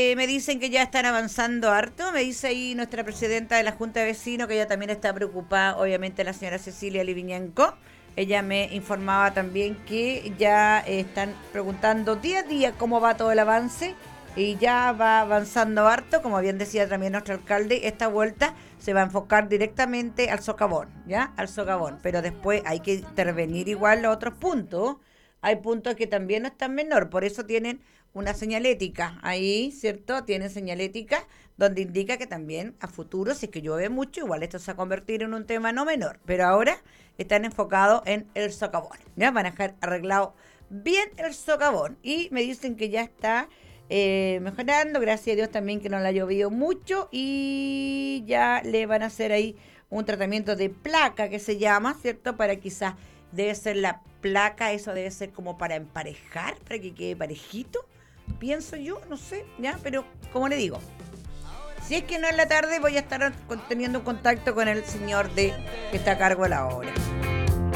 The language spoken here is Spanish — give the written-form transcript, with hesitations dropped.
me dicen que ya están avanzando harto. Me dice ahí nuestra presidenta de la Junta de Vecinos que ella también está preocupada, obviamente la señora Cecilia Liviñanco. Ella me informaba también que ya están preguntando día a día cómo va todo el avance y ya va avanzando harto, como bien decía también nuestro alcalde, esta vuelta se va a enfocar directamente al socavón, ¿ya? Al socavón, pero después hay que intervenir igual los otros puntos. Hay puntos que también no están menor, por eso tienen una señalética ahí, ¿cierto? Tienen señalética donde indica que también a futuro, si es que llueve mucho, igual esto se va a convertir en un tema no menor, pero ahora están enfocados en el socavón, ¿ya? Van a dejar arreglado bien el socavón y me dicen que ya está mejorando, gracias a Dios también que no le ha llovido mucho y ya le van a hacer ahí un tratamiento de placa que se llama, ¿cierto? Para quizás, debe ser la placa, eso debe ser como para emparejar, para que quede parejito, pienso yo, no sé, ya, pero como le digo, si es que no en la tarde voy a estar teniendo un contacto con el señor que está a cargo de la obra.